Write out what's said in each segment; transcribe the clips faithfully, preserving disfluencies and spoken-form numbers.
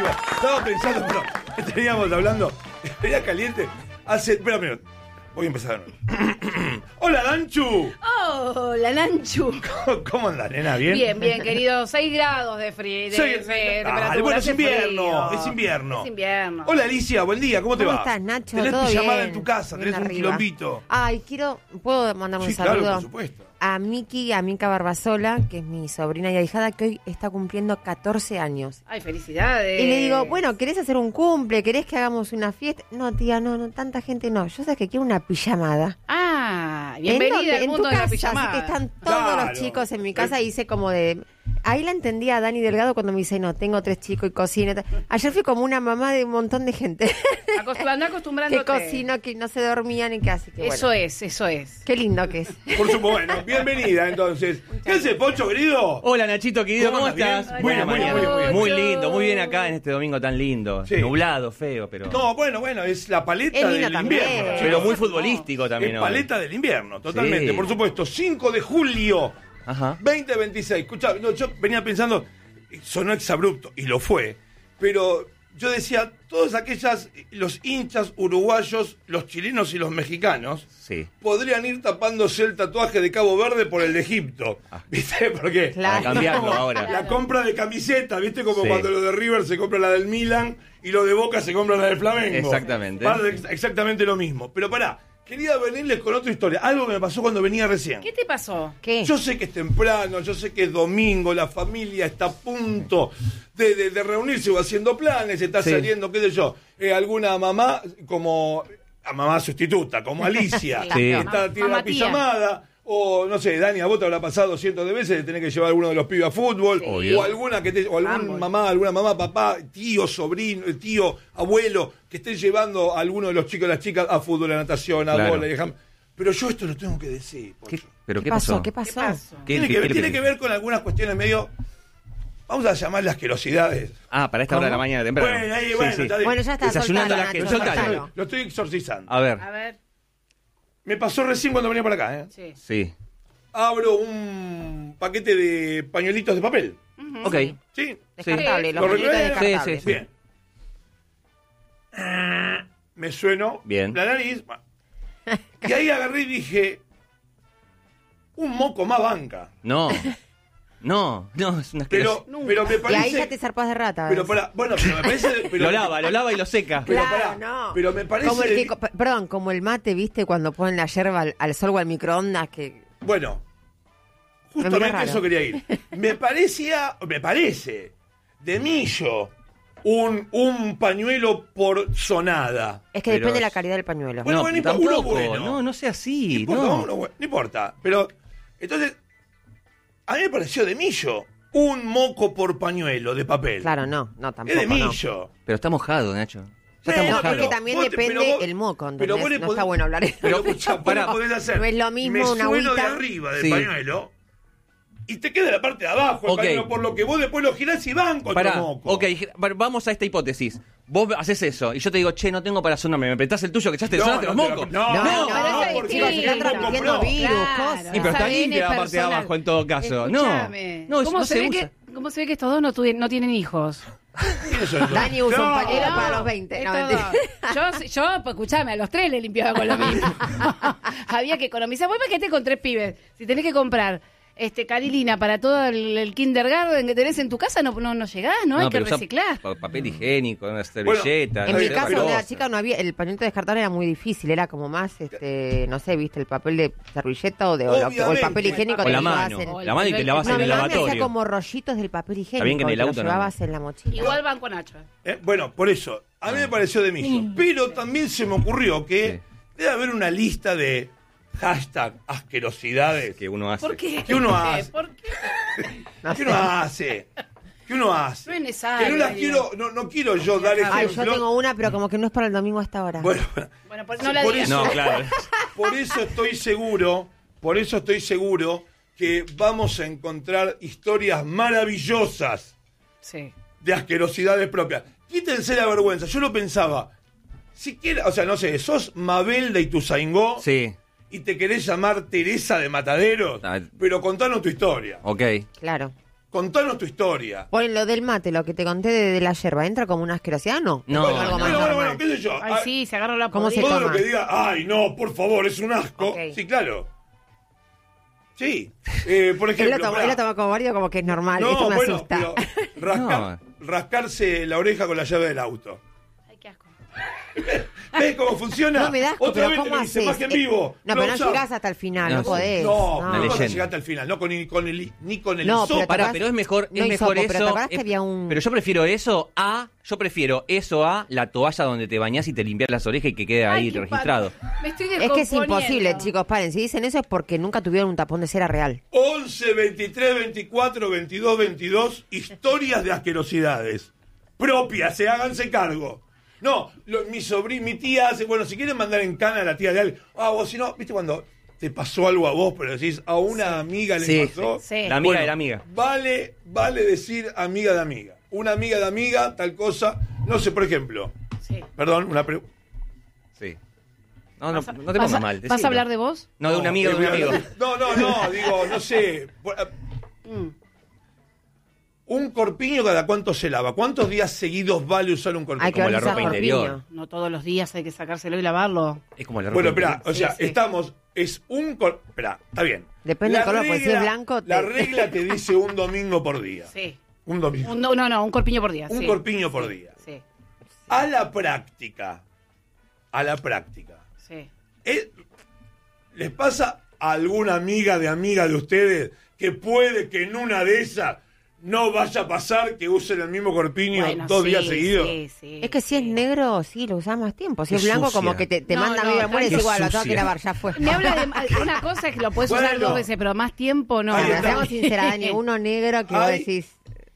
Estaba pensando, pero estaríamos hablando, estaría caliente. Hace. Espera, espera. Voy a empezar. ¡Hola, Danchu! ¡Hola, Nanchu! ¿Cómo, cómo andas, nena? ¿Bien? Bien, bien, querido. seis grados de frío. De, Seis- de, de Ah, temperatura. bueno, es hace invierno, frío. es invierno. Es invierno. Hola, Alicia, buen día, ¿cómo te ¿Cómo va? estás, Nacho? Tenés ¿Todo pijamada bien? en tu casa, Bien tenés un arriba. quilombito. Ay, quiero... ¿Puedo mandar un Sí, claro, saludo? por supuesto. A Miki, a Mica Barbasola, que es mi sobrina y ahijada, que hoy está cumpliendo catorce años. Ay, felicidades. Y le digo, bueno, ¿querés hacer un cumple? ¿Querés que hagamos una fiesta? No, tía, no, no, tanta gente no. Yo sé que quiero una pijamada. Ah, ¿En bienvenida dónde? al En mundo tu de la casa, pijamada. así que están todos Claro. los chicos en mi casa y hice como de... Ahí la entendí a Dani Delgado cuando me dice, no, tengo tres chicos y cocino. y tal. Ayer fui como una mamá de un montón de gente. Acostumbrando, que acostumbrándote. cocino, que no se dormían y que así que Eso bueno. es, eso es. Qué lindo que es. Por supuesto, bueno, bienvenida entonces. ¿Qué haces, Pocho, querido? Hola Nachito querido, ¿Cómo ¿cómo, andas? estás? Bien. Muy bien, muy bien, muy bien, muy bien. Muy lindo, muy bien acá en este domingo tan lindo. Sí. Nublado, feo, pero No, bueno, bueno, es la paleta Es del lindo también. invierno. pero chicos. muy futbolístico también. Es hoy. paleta del invierno, totalmente. Sí. Por supuesto, cinco de julio Ajá. veinte veintiséis. Escuchá, no, yo venía pensando, sonó exabrupto, y lo fue, pero yo decía, todas aquellas, los hinchas uruguayos, los chilenos y los mexicanos, Sí. podrían ir tapándose el tatuaje de Cabo Verde por el de Egipto. Ah. ¿Viste? Porque Claro. Para cambiarlo ahora. la compra de camiseta, ¿viste? Como Sí. cuando lo de River se compra la del Milan y lo de Boca se compra la del Flamengo. Exactamente. Pasa ex- exactamente lo mismo. Pero pará, quería venirles con otra historia. Algo que me pasó cuando venía recién. ¿Qué te pasó? ¿Qué? Yo sé que es temprano, yo sé que es domingo, la familia está a punto de, de- de reunirse o haciendo planes, está Sí. saliendo, qué sé yo, eh, alguna mamá como a mamá sustituta, como Alicia, Sí. que está, tiene Mamá la tía. pijamada, o no sé, Dani, a vos te habrá pasado cientos de veces de tener que llevar a alguno de los pibes a fútbol, Obvio. o alguna que te, o algún Ambos. mamá, alguna mamá, papá, tío, sobrino, tío, abuelo, que esté llevando a alguno de los chicos y las chicas a fútbol, a natación, a Claro. bola, y a- pero yo esto lo tengo que decir, Pocho. ¿Qué, ¿Pero ¿Qué qué pasó? pasó? ¿Qué pasó? ¿Qué pasó? ¿Qué- Tiene, qué- que, qué le tiene pedí? que ver con algunas cuestiones medio, vamos a llamarlas asquerosidades. Ah, para esta hora de la mañana temprano. Bueno, ahí, Sí, bueno, sí. está bien. Bueno, ya está, Desayunando soltalo, las que- Nacho, soltalo. soltalo. Lo estoy exorcizando. A ver. A ver. Me pasó recién cuando venía para acá, ¿eh? Sí. Sí. Abro un paquete de pañuelitos de papel. Ok. ¿Sí? Descartable, los ¿Lo pañuelitos recuerdan? descartables. Sí, sí, sí. Bien. Me sueno Bien. la nariz. Y ahí agarré y dije, un moco más banca. No. No, no, es una Pero, asquerosidad. pero me Y parece... ahí ya te zarpás de rata. Pero ¿ves? para, bueno, pero me parece... Pero, Lo lava, lo lava y lo seca. pero Claro, pará, no. pero me parece... Como el que, co- perdón, como el mate, ¿viste? Cuando ponen la yerba al, al sol o al microondas, que... Bueno, Me justamente mira raro. eso quería ir. Me parecía, me parece, de millo, un, un pañuelo por sonada. Es que Pero depende de la es- calidad del pañuelo. Bueno, No, bueno, no importa, tampoco. uno bueno. No, no sea No así. importa, No. uno bueno, no importa. Pero, entonces, a mí me pareció de millo un moco por pañuelo de papel. Claro, no, no, tampoco. Es de no. millo. Pero está mojado, Nacho. Sí, Ya está No, mojado. porque también vos te- depende pero vos- el moco, ¿entendés? pero vos le No podés- está bueno hablar eso. Pero escuchá, vos Pará. lo podés hacer. No es lo mismo Me una sueno de agüita. arriba del Sí. pañuelo y te queda la parte de abajo el Ok. pañuelo, por lo que vos después lo girás y van con Pará, tu moco. ok, va- vamos a esta hipótesis. Vos haces eso y yo te digo, che, no tengo para sonarme, me apretás el tuyo que ya te No, sonaste no los te lo- mocos. no, No, no, pero no, eso es porque distinto, es están un moco transmitiendo pro. virus, Claro, cosas. Y pero está esa vena limpia la es parte de personal. abajo en todo caso. No, Escúchame. no, eso ¿Cómo, no se se ve usa. que, ¿Cómo se ve que estos dos no, tuvi- no tienen hijos? Eso es- Dani usa un No. pañuelo para los veinte. No, Estos mentira. dos. yo, yo, pues, escuchame, a los tres le limpiaba con lo mismo. Había que economizar. Vos imagínate con tres pibes. Si tenés que comprar este carilina para todo el, el kindergarten que tenés en tu casa, no, no, no llegás, ¿no? Hay que pero usa reciclar. pa- papel higiénico, una servilleta. En no mi sé, caso, pero- cuando era chica, no había, el pañuelo descartable era muy difícil, era como más, este, no sé, viste, el papel de servilleta o, de, o, la- o el Obviamente. papel higiénico. Con te la lo llevabas mano, en- la mano y te lavas No, en mi el mamá me hacía lavatorio. como rollitos del papel higiénico. bien que en el y te lo auto no. llevabas en la mochila. Igual van con Nacho. Eh, bueno, por eso, a mí me pareció de millo. Pero también se me ocurrió que Sí. debe haber una lista de hashtag asquerosidades Que uno hace. ¿Por qué? ¿Qué uno hace? ¿Por qué? ¿Qué uno hace? ¿Qué uno hace? No es necesario, Que no las digo. quiero, no, no quiero yo dar Ay, ejemplo. yo tengo una, pero como que no es para el domingo hasta ahora. Bueno, Bueno, por, no la por digas. eso- No, claro. por eso estoy seguro, por eso estoy seguro que vamos a encontrar historias maravillosas Sí. de asquerosidades propias. Quítense la vergüenza. Yo lo pensaba. Siquiera, o sea, no sé, sos Mabel de Ituzaingó Sí, y te querés llamar Teresa de Mataderos, Ah. pero contanos tu historia. ok. Claro. Contanos tu historia. Por lo del mate, lo que te conté de, de la yerba, ¿entra como una asquerosidad? No. No, ¿O algo no. más Bueno, bueno, normal? bueno, qué sé yo. Ay, Ah, sí, se agarra la ¿Cómo se podrida. todo lo toma? que diga, ay, no, por favor, es un asco. Ok. Sí, claro. Sí. Eh, por Él ejemplo, lo toma, pará. él lo toma como válido, como que es normal. no, Esto me bueno, asusta. pero rascar- rascarse la oreja con la llave del auto. Ay, qué asco. ¿Ves cómo funciona? No me das, Otra pero vez ¿cómo te lo hice, haces? más que en Eh, vivo. No, pero no usás. llegás hasta el final, no, No, podés. No, no. no, leyenda. llegaste al final, no con, ni con el, ni con el No, hisopo. pero Pará, acordás- pero es mejor, no es mejor hisopo, pero ¿te eso. acordás que es- había un- Pero yo prefiero eso a. Yo prefiero eso a la toalla donde te bañás y te limpias las orejas y que quede ahí Ay, qué registrado. pato. Me estoy Es que es descomponiendo. imposible, chicos, paren. Si dicen eso es porque nunca tuvieron un tapón de cera real. once, veintitrés, veinticuatro, veintidós, veintidós, historias de asquerosidades. Propias, se háganse cargo. No, lo- mi sobrino, mi tía hace, bueno, si quieren mandar en cana a la tía de alguien, ah, vos si no, viste cuando te pasó algo a vos, pero decís, a una amiga le Sí, pasó. sí. La amiga Bueno, de la amiga. Vale, vale decir amiga de amiga. Una amiga de amiga, tal cosa, no sé, por ejemplo, Sí. perdón, una pregunta. Sí. No, no, ¿Vas a- no te vas pongas a- mal. ¿Vas a decilo. hablar de vos? No, de un amigo, de un amigo. No, no, no, digo, no sé. por- Mm. Un corpiño cada cuánto se lava. ¿Cuántos días seguidos vale usar un corpiño? Hay que Como ver la ropa interior. No todos los días hay que sacárselo y lavarlo. Es como la ropa Bueno, interior. espera, o sea, Sí, sí. estamos, es un cor... Espera, está bien. Depende La del color, porque si es regla- blanco, te- La regla te dice un domingo por día. Sí. Un domingo. Un- no, no, no, un corpiño por día. Un sí. corpiño por día. Sí, A la práctica, a la práctica. sí. ¿eh? ¿Les pasa a alguna amiga de amiga de ustedes que puede que en una de esas no vaya a pasar que usen el mismo corpiño Bueno, dos sí, días seguidos? Sí, sí, Es que si es sí. negro, sí, lo usás más tiempo. Si es Qué blanco, sucia. como que te, te No, manda no, medio al muere y qué es igual, lo tengo que sucia. lavar, ya fue. Me habla de una cosa es que lo puedes usar Bueno. dos veces, pero más tiempo no. Ahí Bueno, está. seamos sinceras, Dani, uno negro que vos Ay. decís...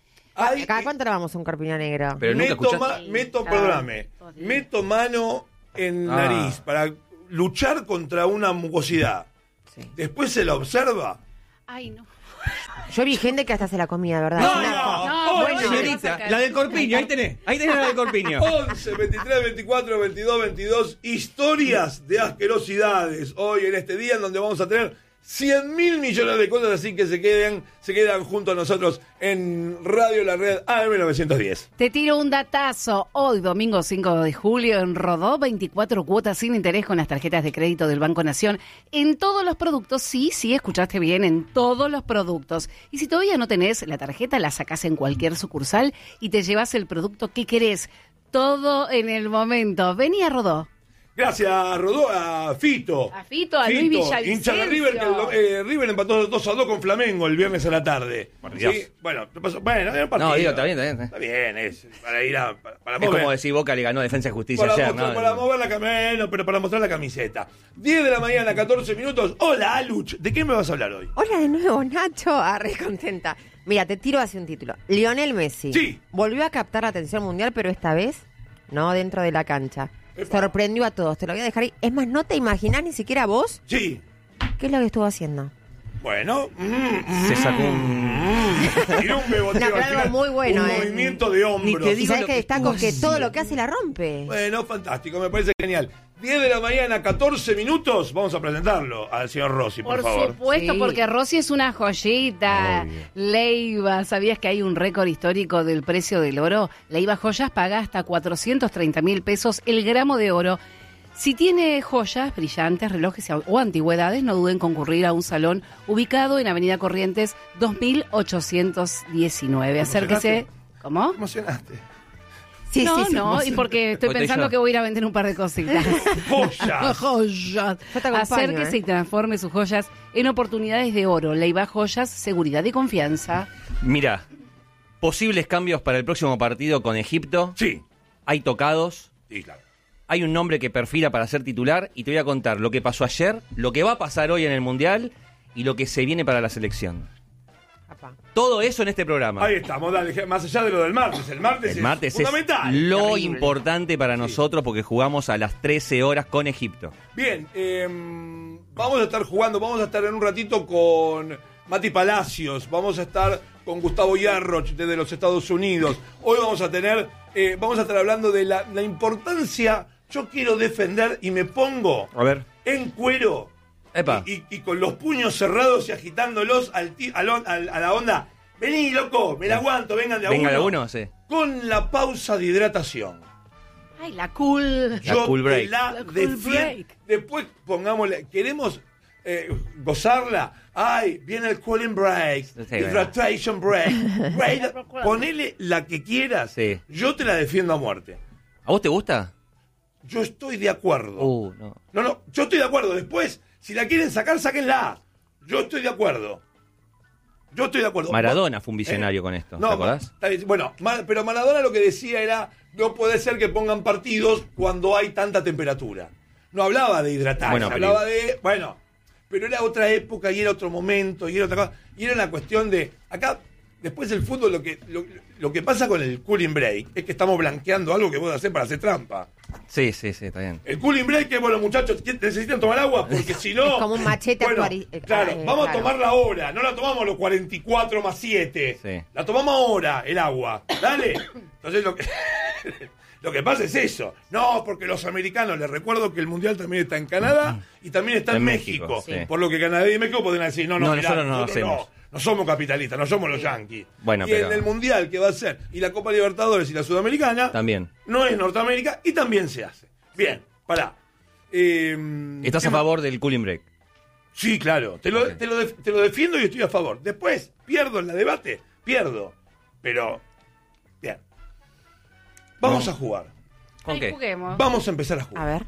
Ay, ¿Cada cuánto lavamos un corpiño negro? Pero nunca meto, escuchaste. ma- meto, Cada perdóname, dos días. meto mano en Ah. nariz para luchar contra una mucosidad. Sí. Después se la observa. Ay, no. Yo vi gente que hasta se la comía, ¿verdad? No, Es una no. cosa. No, Oh, bueno, Señorita, no, no, la del corpiño, ahí tenés. Ahí tenés la del corpiño. once, veintitrés, veinticuatro, veintidós, veintidós. Historias de asquerosidades. Hoy en este día en donde vamos a tener cien mil millones de cosas, así que se quedan, se quedan junto a nosotros en Radio La Red A M novecientos diez. Te tiro un datazo. Hoy, domingo cinco de julio, en Rodó, veinticuatro cuotas sin interés con las tarjetas de crédito del Banco Nación. En todos los productos, sí, sí, escuchaste bien, en todos los productos. Y si todavía no tenés la tarjeta, la sacás en cualquier sucursal y te llevas el producto que querés. Todo en el momento. Vení a Rodó. Gracias a Rodó, a Fito. A Fito, a Luis Villavicencio. hincha de River, que el do- eh, River empató dos a dos con Flamengo el viernes a la tarde. Por Dios. Sí, bueno, ¿qué pasó? Bueno, era un partido. No, digo, está bien, está bien. Está bien, es para ir a... Para, para Es mover, como decir Boca le ganó Defensa y Justicia para, ayer, mostrar- ¿no? para mover la camiseta, pero para mostrar la camiseta. diez de la mañana, catorce minutos. Hola, Aluch. ¿De qué me vas a hablar hoy? Hola de nuevo, Nacho. Ah, re contenta. Mira, te tiro hacia un título. Lionel Messi. Sí. Volvió a captar la atención mundial, pero esta vez no dentro de la cancha. Epa. Sorprendió a todos. Te lo voy a dejar ahí. Es más, no te imaginás ni siquiera vos Sí. qué es lo que estuvo haciendo. Bueno. mm, mm, Se sacó un... tiró un beboteo No, pero al algo final, muy bueno, Un eh. movimiento de hombros. Ni te Y digo sabes lo que que destaco estuvo que todo haciendo. lo que hace la rompe. Bueno, fantástico, me parece genial. diez de la mañana, catorce minutos. Vamos a presentarlo al señor Rossi, por, Por favor. supuesto, Sí. porque Rossi es una joyita. Obvio. Leiva, ¿sabías que hay un récord histórico del precio del oro? Leiva Joyas paga hasta cuatrocientos treinta mil pesos el gramo de oro. Si tiene joyas, brillantes, relojes o antigüedades, no duden en concurrir a un salón ubicado en Avenida Corrientes dos mil ochocientos diecinueve. Acérquese. ¿Cómo? ¿Te emocionaste? Sí, no, sí, sí. no, y porque estoy Hoy te pensando yo. que voy a ir a vender un par de cositas. ¡Joyas! Joyas. Yo te acompaño, Acérquese ¿eh? y transforme sus joyas en oportunidades de oro. Leiva Joyas, seguridad y confianza. Mira, posibles cambios para el próximo partido con Egipto. Sí, Hay tocados. sí, claro. Hay un nombre que perfila para ser titular y te voy a contar lo que pasó ayer, lo que va a pasar hoy en el Mundial y lo que se viene para la selección. Papá. Todo eso en este programa. Ahí estamos, dale, más allá de lo del martes. El martes, El martes es es fundamental. lo Terrible. importante para nosotros porque jugamos a las trece horas con Egipto. Bien, eh, vamos a estar jugando, vamos a estar en un ratito con Mati Palacios, vamos a estar con Gustavo Yarroch desde los Estados Unidos. Hoy vamos a tener, eh, vamos a estar hablando de la, la importancia, yo quiero defender y me pongo A ver. en cuero Epa. y, y- y con los puños cerrados y agitándolos al, ti- al on- al- a la onda. Vení, loco, me la aguanto, vengan de a Venga uno. de uno, sí. Con la pausa de hidratación. Ay, la cool. La Yo cool te break. la La cool defiendo. break. Después pongámosle, queremos eh, gozarla. Ay, viene el cooling break, Sí, hydration break. break. Ponele la que quieras. Sí. Yo te la defiendo a muerte. ¿A vos te gusta? Yo estoy de acuerdo. Uh, no. No, no, yo estoy de acuerdo. Después, si la quieren sacar, sáquenla. Yo estoy de acuerdo. Yo estoy de acuerdo. Maradona fue un visionario con esto, No, ¿te acordás? está bien, bueno, Ma- pero Maradona lo que decía era, no puede ser que pongan partidos cuando hay tanta temperatura. No hablaba de hidratar, Bueno, hablaba de, bueno, pero era otra época y era otro momento y era otra cosa. Y era una cuestión de, acá, después del fútbol, lo que, lo, lo que pasa con el cooling break es que estamos blanqueando algo que vos hacer para hacer trampa. Sí, sí, sí, está bien. El cooling break es, bueno, muchachos, ¿quién- necesitan tomar agua porque si no... Es como un machete bueno, actuari- eh, claro, eh, vamos claro. a tomarla ahora, no la tomamos los cuarenta y cuatro más siete. Sí. La tomamos ahora, el agua. Dale. Entonces lo que... Lo que pasa es eso. No, porque los americanos, les recuerdo que el Mundial también está en Canadá y también está en, En México. México, sí. Por lo que Canadá y México pueden decir, no, no, No, mirá, nosotros no hacemos. no, no somos capitalistas, no somos los yanquis. Bueno, y pero- en el Mundial que va a ser, y la Copa Libertadores y la Sudamericana, También. no es Norteamérica y también se hace. Bien, pará. Eh, ¿Estás ¿qué a más? favor del cooling break? Sí, claro. Te lo, Ok. te, lo def- te lo defiendo y estoy a favor. Después, pierdo en la debate, pierdo. Pero, bien. Vamos No. a jugar. ¿Con Ay, qué? juguemos. Vamos a empezar a jugar. A ver.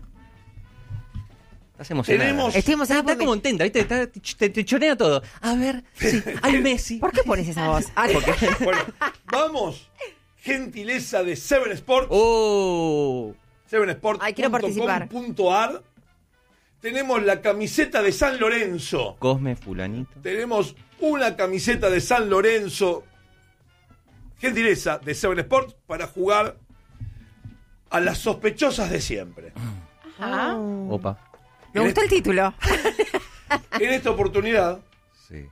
Estás emocionada. Tenemos- Estoy emocionada Está porque... como contenta, ¿viste? Está- te, te, te chonea todo. A ver, sí, hay Messi. ¿Por qué pones esa voz? Ah, Bueno, vamos. Gentileza de Seven Sports. ¡Oh! seven sport Ay, quiero participar. punto com punto ar. Tenemos la camiseta de San Lorenzo. Cosme, fulanito. Tenemos una camiseta de San Lorenzo. Gentileza de Seven Sports para jugar a las sospechosas de siempre. Ajá. Opa. Me gustó el título. En esta oportunidad Sí.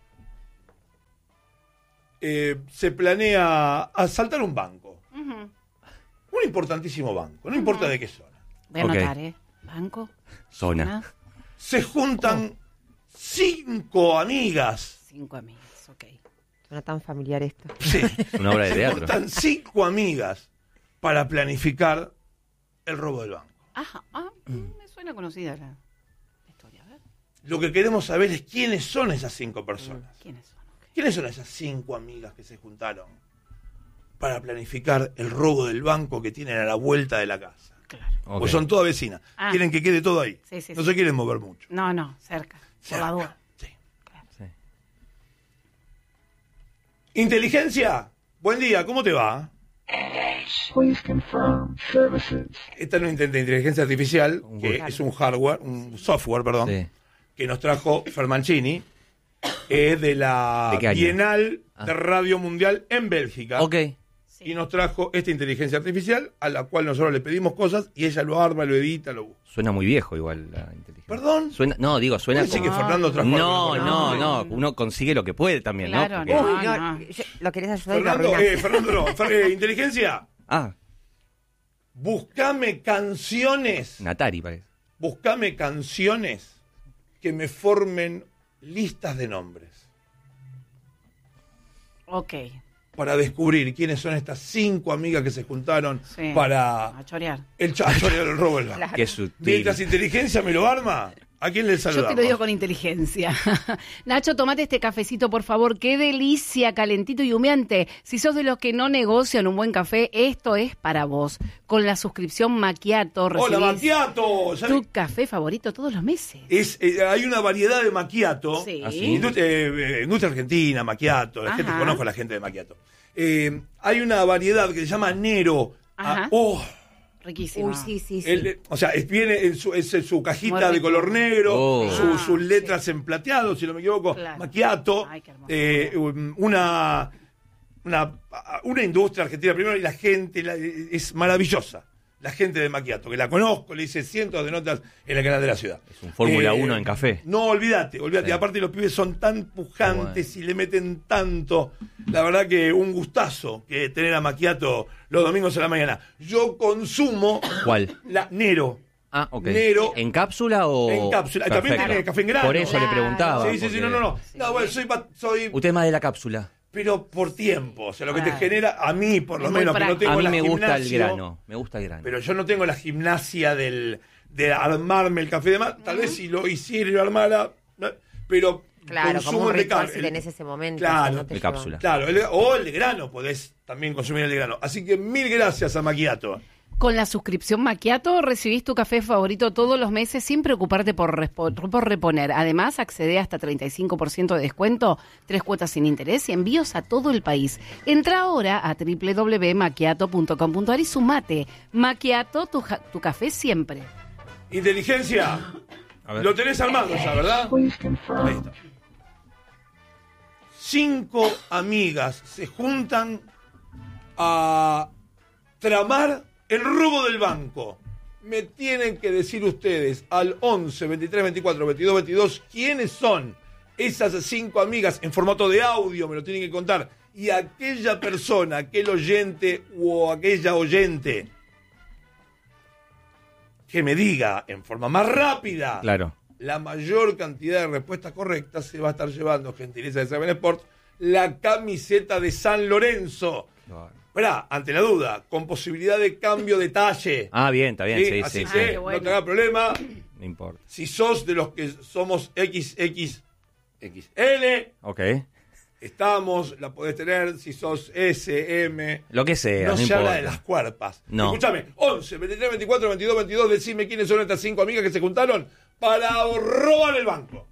eh, se planea asaltar un banco. Ujú. Un importantísimo banco. No importa de qué zona. Voy a Ok. anotar, ¿eh? Banco. Zona. Se juntan cinco amigas. Cinco amigas, ok. Suena tan familiar esto. Sí. Una obra de Se teatro. juntan cinco amigas para planificar el robo del banco. Ajá, ah, me suena conocida la la historia. A ver, Lo que queremos saber es quiénes son esas cinco personas. ¿quiénes son? Ok. ¿Quiénes son esas cinco amigas que se juntaron para planificar el robo del banco que tienen a la vuelta de la casa? Claro. Ok. Pues son todas vecinas. Ah. Quieren que quede todo ahí. Sí, sí, no sí. se quieren mover mucho. No, no, cerca. Por la duda. Sí. Sí. Inteligencia, buen día, ¿cómo te va? Please confirm services. Esta no intenta inteligencia artificial, Un que Word. es un hardware, un software, perdón, Sí. que nos trajo Fermancini, es de la ¿De qué año? Bienal Ah. de Radio Mundial en Bélgica. Ok. Y nos trajo esta inteligencia artificial a la cual nosotros le pedimos cosas y ella lo arma, lo edita, lo busca. Suena muy viejo igual la inteligencia. ¿Perdón? Suena, no, digo, suena ¿Puede decir como... que Fernando trajo No, algo? no, no, no, uno consigue lo que puede también, Claro, ¿no? Porque- no. Uy, no, no. yo- ¿lo querés ayudar y lo Fernando, arruinás? eh, Fernando no, Fer- eh, inteligencia, Ah, buscame canciones, Natari parece. buscame canciones que me formen listas de nombres. Ok. Para descubrir quiénes son estas cinco amigas que se juntaron Sí. para A chorear. el chacho del robo del banco. Qué sutil. Mientras inteligencia me lo arma, ¿a quién le Yo saludamos? te lo digo con inteligencia. Nacho, tomate este cafecito, por favor. Qué delicia, calentito y humeante. Si sos de los que no negocian un buen café, esto es para vos. Con la suscripción Macchiato Hola, recibís Macchiato. ¿Sabés? tu café favorito todos los meses. Es, eh, hay una variedad de Macchiato. Sí. ¿Ah, sí? Industria, eh, eh, industria argentina, Macchiato. La gente, Ajá. conozco a la gente de Macchiato. Eh, hay una variedad que se llama Nero. Ajá. Ah, oh, Riquísimo. Uy, sí, sí, sí. el- o sea, es- viene en su, es en su Muy cajita rico. de color negro, Oh. su- Ah, sus letras en plateado, si no me equivoco, Claro. Macchiato. Ay, qué hermoso. eh, un- una, una, una industria argentina primero y la gente la- es maravillosa. La gente de Macchiato, que la conozco, le hice cientos de notas en el canal de la ciudad. Es un Fórmula Eh, uno en café. No, olvídate, olvídate. Sí. Aparte los pibes son tan pujantes y le meten tanto. La verdad que un gustazo que tener a Macchiato los domingos a la mañana. Yo consumo ¿Cuál? la Nero. Ah, ok. Nero. ¿En cápsula o...? En cápsula. También Perfecto. tiene café en grano. Por eso le Claro. preguntaba. Sí, sí, sí, porque no, no, no. Sí. No, bueno, soy, pa- soy Usted es más de la cápsula. pero por tiempo. O sea, lo que Claro. te genera, a mí por lo Es muy menos, que no práctico. tengo A mí la me gusta el gimnasia, grano. Me gusta el grano. pero yo no tengo la gimnasia del, de armarme el café de mar. Tal vez si lo hiciera y lo armara, ¿no? pero Claro, consumo como un el de ritual car- si el- tenés ese momento. Claro, si no te de lleva. cápsula. Claro, el- o el de grano, podés también consumir el de grano. Así que mil gracias a Macchiato. Con la suscripción Macchiato recibís tu café favorito todos los meses sin preocuparte por, respo- por reponer. Además, accede hasta treinta y cinco por ciento de descuento, tres cuotas sin interés y envíos a todo el país. Entra ahora a doble u doble u doble u punto macchiato punto com punto a r y sumate. Macchiato, tu, ja- tu café siempre. Inteligencia, A ver. lo tenés armado ya, ¿verdad? Please Ahí confirm. está. Cinco amigas se juntan a tramar el robo del banco. Me tienen que decir ustedes al once, veintitrés, veinticuatro, veintidós, veintidós quiénes son esas cinco amigas en formato de audio, me lo tienen que contar. Y aquella persona, aquel oyente o aquella oyente que me diga en forma más rápida Claro. la mayor cantidad de respuestas correctas, se va a estar llevando, gentileza de Seven Sports, la camiseta de San Lorenzo. Esperá, ante la duda, con posibilidad de cambio de talle. Ah, bien, está bien. ¿Sí? Sí, Así sí, que sí. Ah, qué bueno. no te haga problema. No importa. Si sos de los que somos equis equis equis ele, Ok. estamos, la podés tener. Si sos ese eme, Lo que sea, no, no, se importa. habla de las cuerpas. No. Escúchame, once, veintitrés, veinticuatro, veintidós, veintidós, decime quiénes son estas cinco amigas que se juntaron para robar el banco.